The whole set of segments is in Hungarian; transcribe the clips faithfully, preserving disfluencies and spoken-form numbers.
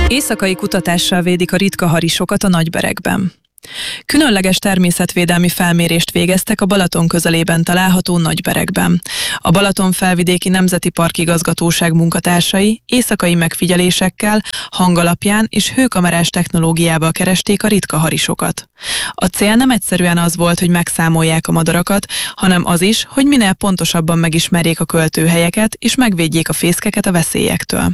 Éjszakai kutatással védik a ritka harisokat a Nagyberekben. Különleges természetvédelmi felmérést végeztek a Balaton közelében található Nagyberekben. A Balaton felvidéki Nemzeti Park Igazgatóság munkatársai éjszakai megfigyelésekkel, hangalapján és hőkamerás technológiával keresték a ritka harisokat. A cél nem egyszerűen az volt, hogy megszámolják a madarakat, hanem az is, hogy minél pontosabban megismerjék a költőhelyeket és megvédjék a fészkeket a veszélyektől.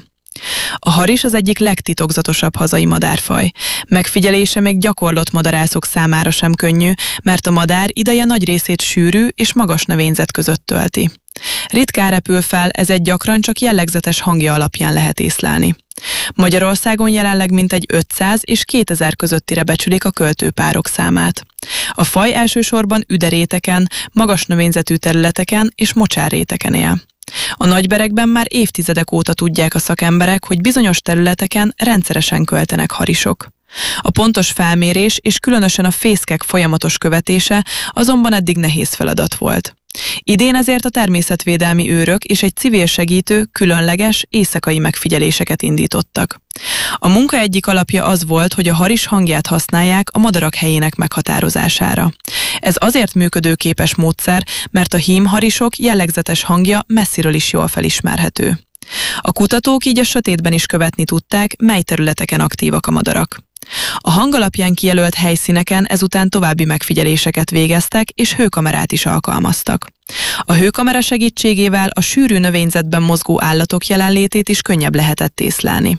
A haris az egyik legtitokzatosabb hazai madárfaj. Megfigyelése még gyakorlott madarászok számára sem könnyű, mert a madár ideje nagy részét sűrű és magas növényzet között tölti. Ritkán repül fel, ezért gyakran csak jellegzetes hangja alapján lehet észlelni. Magyarországon jelenleg mintegy ötszáz és kétezer közöttire becsülik a költőpárok számát. A faj elsősorban üderéteken, magas növényzetű területeken és mocsárréteken él. A Nagyberekben már évtizedek óta tudják a szakemberek, hogy bizonyos területeken rendszeresen költenek harisok. A pontos felmérés és különösen a fészkek folyamatos követése azonban eddig nehéz feladat volt. Idén ezért a természetvédelmi őrök és egy civil segítő különleges éjszakai megfigyeléseket indítottak. A munka egyik alapja az volt, hogy a haris hangját használják a madarak helyének meghatározására. Ez azért működőképes módszer, mert a hímharisok jellegzetes hangja messziről is jól felismerhető. A kutatók így a sötétben is követni tudták, mely területeken aktívak a madarak. A hang alapján kijelölt helyszíneken ezután további megfigyeléseket végeztek, és hőkamerát is alkalmaztak. A hőkamera segítségével a sűrű növényzetben mozgó állatok jelenlétét is könnyebb lehetett észlelni.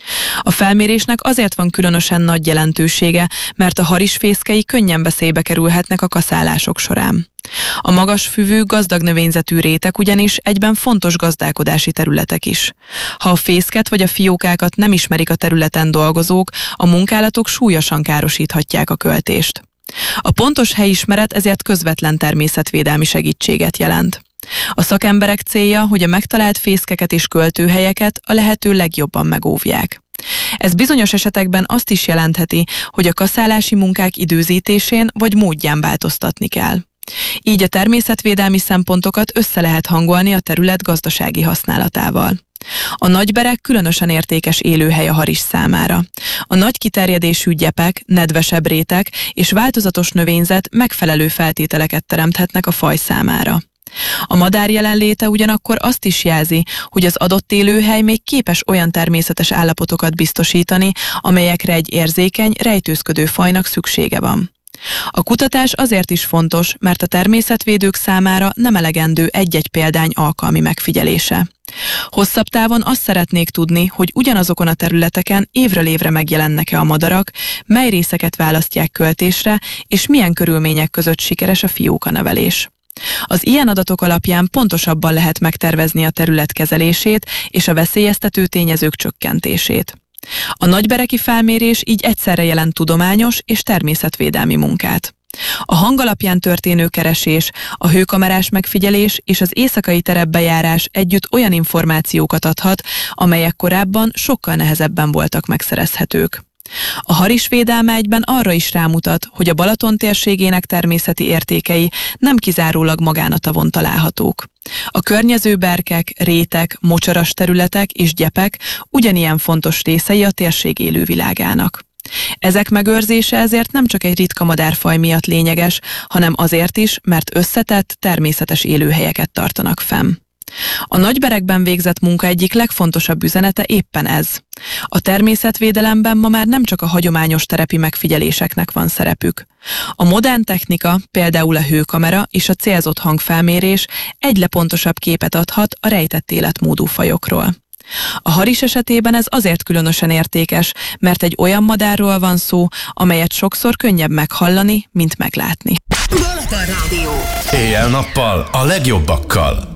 A felmérésnek azért van különösen nagy jelentősége, mert a haris fészkei könnyen veszélybe kerülhetnek a kaszálások során. A magas füvű, gazdag növényzetű rétek ugyanis egyben fontos gazdálkodási területek is. Ha a fészket vagy a fiókákat nem ismerik a területen dolgozók, a munkálatok súlyosan károsíthatják a költést. A pontos helyismeret ezért közvetlen természetvédelmi segítséget jelent. A szakemberek célja, hogy a megtalált fészkeket és költőhelyeket a lehető legjobban megóvják. Ez bizonyos esetekben azt is jelentheti, hogy a kaszálási munkák időzítésén vagy módján változtatni kell. Így a természetvédelmi szempontokat össze lehet hangolni a terület gazdasági használatával. A Nagyberek különösen értékes élőhely a haris számára. A nagy kiterjedésű gyepek, nedvesebb rétek és változatos növényzet megfelelő feltételeket teremthetnek a faj számára. A madár jelenléte ugyanakkor azt is jelzi, hogy az adott élőhely még képes olyan természetes állapotokat biztosítani, amelyekre egy érzékeny, rejtőzködő fajnak szüksége van. A kutatás azért is fontos, mert a természetvédők számára nem elegendő egy-egy példány alkalmi megfigyelése. Hosszabb távon azt szeretnék tudni, hogy ugyanazokon a területeken évről évre megjelennek-e a madarak, mely részeket választják költésre, és milyen körülmények között sikeres a fiókanevelés. Az ilyen adatok alapján pontosabban lehet megtervezni a terület kezelését és a veszélyeztető tényezők csökkentését. A nagybereki felmérés így egyszerre jelent tudományos és természetvédelmi munkát. A hang alapján történő keresés, a hőkamerás megfigyelés és az éjszakai terepbejárás együtt olyan információkat adhat, amelyek korábban sokkal nehezebben voltak megszerezhetők. A haris védelme egyben arra is rámutat, hogy a Balaton térségének természeti értékei nem kizárólag magán a tavon találhatók. A környező berkek, rétek, mocsaras területek és gyepek ugyanilyen fontos részei a térség élővilágának. Ezek megőrzése ezért nem csak egy ritka madárfaj miatt lényeges, hanem azért is, mert összetett, természetes élőhelyeket tartanak fenn. A Nagyberekben végzett munka egyik legfontosabb üzenete éppen ez. A természetvédelemben ma már nem csak a hagyományos terepi megfigyeléseknek van szerepük. A modern technika, például a hőkamera és a célzott hangfelmérés egyre pontosabb képet adhat a rejtett életmódú fajokról. A haris esetében ez azért különösen értékes, mert egy olyan madárról van szó, amelyet sokszor könnyebb meghallani, mint meglátni. Balaton Rádió. Éjjel-nappal a legjobbakkal.